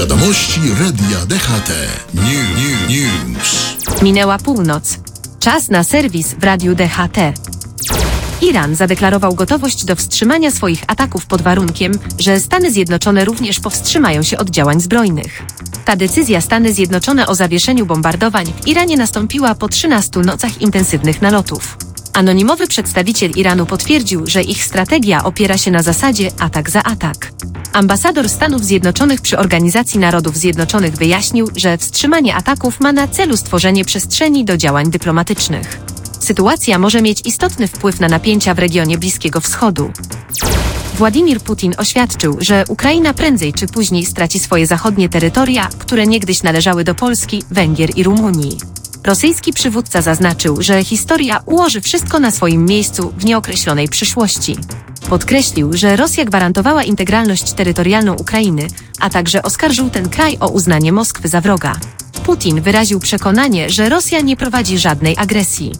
Wiadomości Radia DHT. News. Minęła północ. Czas na serwis w Radiu DHT. Iran zadeklarował gotowość do wstrzymania swoich ataków pod warunkiem, że Stany Zjednoczone również powstrzymają się od działań zbrojnych. Ta decyzja Stany Zjednoczone o zawieszeniu bombardowań w Iranie nastąpiła po 13 nocach intensywnych nalotów. Anonimowy przedstawiciel Iranu potwierdził, że ich strategia opiera się na zasadzie atak za atak. Ambasador Stanów Zjednoczonych przy Organizacji Narodów Zjednoczonych wyjaśnił, że wstrzymanie ataków ma na celu stworzenie przestrzeni do działań dyplomatycznych. Sytuacja może mieć istotny wpływ na napięcia w regionie Bliskiego Wschodu. Władimir Putin oświadczył, że Ukraina prędzej czy później straci swoje zachodnie terytoria, które niegdyś należały do Polski, Węgier i Rumunii. Rosyjski przywódca zaznaczył, że historia ułoży wszystko na swoim miejscu w nieokreślonej przyszłości. Podkreślił, że Rosja gwarantowała integralność terytorialną Ukrainy, a także oskarżył ten kraj o uznanie Moskwy za wroga. Putin wyraził przekonanie, że Rosja nie prowadzi żadnej agresji.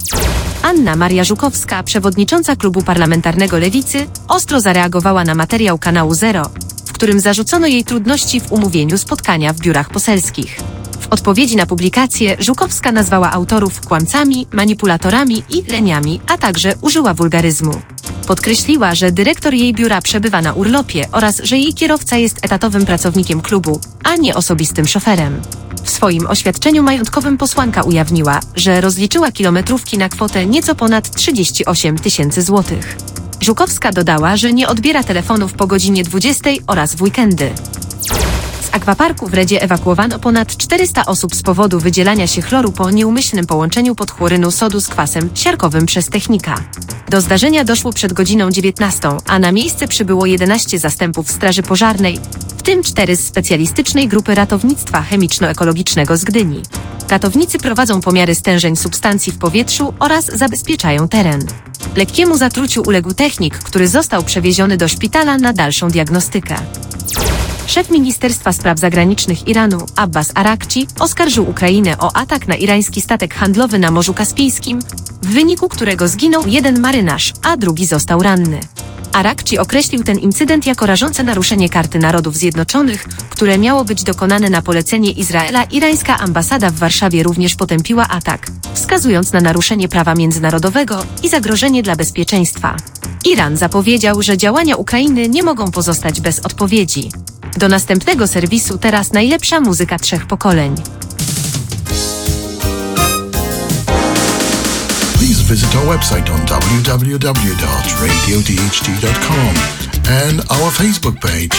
Anna Maria Żukowska, przewodnicząca klubu parlamentarnego Lewicy, ostro zareagowała na materiał kanału Zero, w którym zarzucono jej trudności w umówieniu spotkania w biurach poselskich. W odpowiedzi na publikację Żukowska nazwała autorów kłamcami, manipulatorami i leniami, a także użyła wulgaryzmu. Podkreśliła, że dyrektor jej biura przebywa na urlopie oraz że jej kierowca jest etatowym pracownikiem klubu, a nie osobistym szoferem. W swoim oświadczeniu majątkowym posłanka ujawniła, że rozliczyła kilometrówki na kwotę nieco ponad 38 000 złotych. Żukowska dodała, że nie odbiera telefonów po godzinie 20 oraz w weekendy. Z akwaparku w Redzie ewakuowano ponad 400 osób z powodu wydzielania się chloru po nieumyślnym połączeniu podchlorynu sodu z kwasem siarkowym przez technika. Do zdarzenia doszło przed godziną 19, a na miejsce przybyło 11 zastępów Straży Pożarnej, w tym 4 z specjalistycznej grupy ratownictwa chemiczno-ekologicznego z Gdyni. Ratownicy prowadzą pomiary stężeń substancji w powietrzu oraz zabezpieczają teren. Lekkiemu zatruciu uległ technik, który został przewieziony do szpitala na dalszą diagnostykę. Szef Ministerstwa Spraw Zagranicznych Iranu, Abbas Arakci, oskarżył Ukrainę o atak na irański statek handlowy na Morzu Kaspijskim, w wyniku którego zginął jeden marynarz, a drugi został ranny. Arakci określił ten incydent jako rażące naruszenie Karty Narodów Zjednoczonych, które miało być dokonane na polecenie Izraela. Irańska ambasada w Warszawie również potępiła atak, wskazując na naruszenie prawa międzynarodowego i zagrożenie dla bezpieczeństwa. Iran zapowiedział, że działania Ukrainy nie mogą pozostać bez odpowiedzi. Do następnego serwisu teraz najlepsza muzyka 3 pokoleń. Please visit our website on www.radiodht.com and our Facebook page.